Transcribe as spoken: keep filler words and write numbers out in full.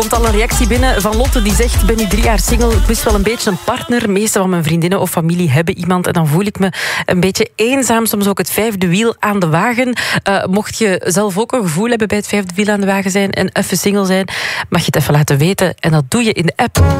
Er komt al een reactie binnen van Lotte die zegt: ik ben nu drie jaar single, ik mis wel een beetje een partner. De meeste van mijn vriendinnen of familie hebben iemand en dan voel ik me een beetje eenzaam. Soms ook het vijfde wiel aan de wagen. Uh, mocht je zelf ook een gevoel hebben bij het vijfde wiel aan de wagen zijn en even single zijn, mag je het even laten weten en dat doe je in de app.